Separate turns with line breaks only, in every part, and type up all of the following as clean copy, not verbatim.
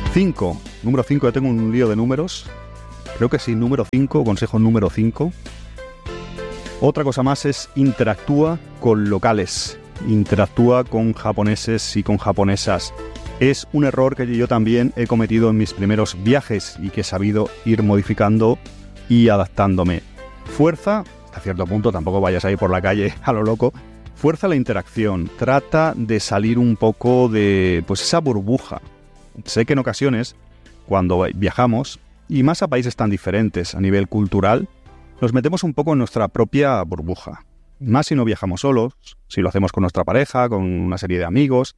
5. Número 5, ya tengo un lío de números. Creo que sí, número 5, consejo número 5. Otra cosa más es interactúa con locales. Interactúa con japoneses y con japonesas. Es un error que yo también he cometido en mis primeros viajes y que he sabido ir modificando y adaptándome. Fuerza, hasta cierto punto, tampoco vayas a ir por la calle a lo loco. Fuerza la interacción. Trata de salir un poco de esa burbuja. Sé que en ocasiones, cuando viajamos, y más a países tan diferentes a nivel cultural, nos metemos un poco en nuestra propia burbuja. Más si no viajamos solos, si lo hacemos con nuestra pareja, con una serie de amigos.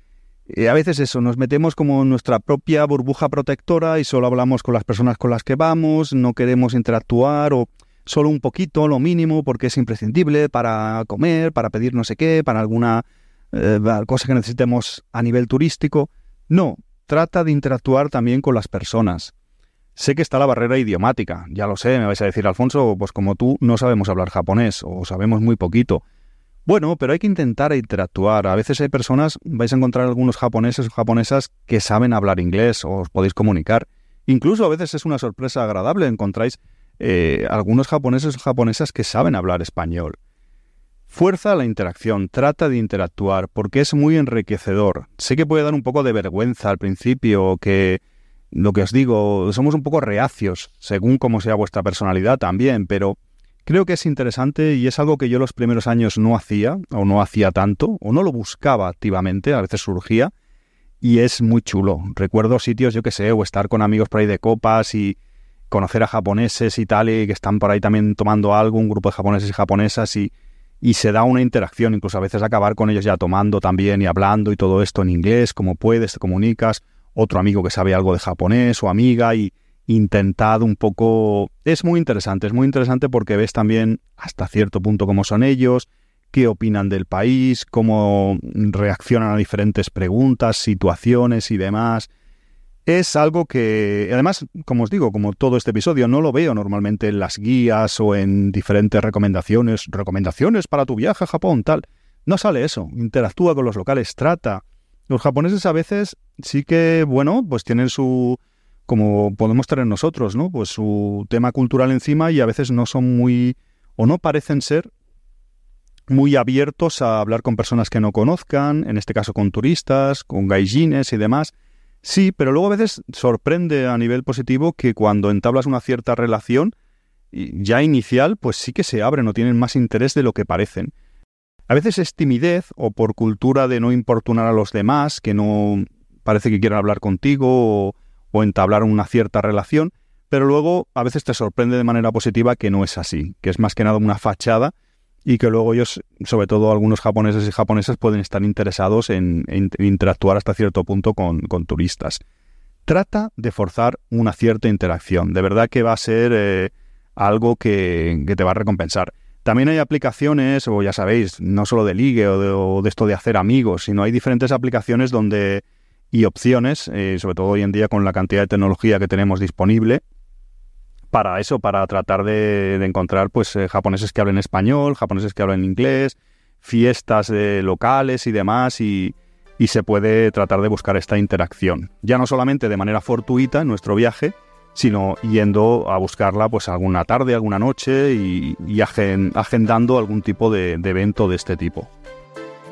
A veces eso, nos metemos como en nuestra propia burbuja protectora y solo hablamos con las personas con las que vamos, no queremos interactuar o solo un poquito, lo mínimo, porque es imprescindible para comer, para pedir no sé qué, para alguna cosa que necesitemos a nivel turístico. No, trata de interactuar también con las personas. Sé que está la barrera idiomática, ya lo sé, me vais a decir, Alfonso, pues como tú no sabemos hablar japonés o sabemos muy poquito. Bueno, pero hay que intentar interactuar. A veces hay personas, vais a encontrar algunos japoneses o japonesas que saben hablar inglés o os podéis comunicar. Incluso a veces es una sorpresa agradable, encontráis algunos japoneses o japonesas que saben hablar español. Fuerza la interacción, trata de interactuar, porque es muy enriquecedor. Sé que puede dar un poco de vergüenza al principio, que lo que os digo, somos un poco reacios, según cómo sea vuestra personalidad también, pero creo que es interesante y es algo que yo los primeros años no hacía, o no hacía tanto, o no lo buscaba activamente, a veces surgía, y es muy chulo. Recuerdo sitios, yo que sé, o estar con amigos por ahí de copas y conocer a japoneses y tal, y que están por ahí también tomando algo, un grupo de japoneses y japonesas, y se da una interacción, incluso a veces acabar con ellos ya tomando también y hablando y todo esto en inglés, como puedes, te comunicas, otro amigo que sabe algo de japonés o amiga y intentad un poco... Es muy interesante porque ves también hasta cierto punto cómo son ellos, qué opinan del país, cómo reaccionan a diferentes preguntas, situaciones y demás. Es algo que, además, como os digo, como todo este episodio, no lo veo normalmente en las guías o en diferentes recomendaciones para tu viaje a Japón, tal. No sale eso, interactúa con los locales, trata. Los japoneses a veces sí que, pues tienen su, como podemos tener nosotros, ¿no? Pues su tema cultural encima y a veces no son muy, o no parecen ser muy abiertos a hablar con personas que no conozcan, en este caso con turistas, con gaijines y demás. Sí, pero luego a veces sorprende a nivel positivo que cuando entablas una cierta relación ya inicial, pues sí que se abren o tienen más interés de lo que parecen. A veces es timidez o por cultura de no importunar a los demás, que no parece que quieran hablar contigo o entablar una cierta relación, pero luego a veces te sorprende de manera positiva que no es así, que es más que nada una fachada y que luego ellos, sobre todo algunos japoneses y japonesas, pueden estar interesados en interactuar hasta cierto punto con turistas. Trata de forzar una cierta interacción. De verdad que va a ser algo que te va a recompensar. También hay aplicaciones, o ya sabéis, no solo de ligue o de esto de hacer amigos, sino hay diferentes aplicaciones y opciones, sobre todo hoy en día con la cantidad de tecnología que tenemos disponible, para eso, para tratar de encontrar japoneses que hablen español, japoneses que hablen inglés, fiestas locales y demás, y se puede tratar de buscar esta interacción. Ya no solamente de manera fortuita en nuestro viaje, sino yendo a buscarla alguna tarde, alguna noche y agendando algún tipo de evento de este tipo.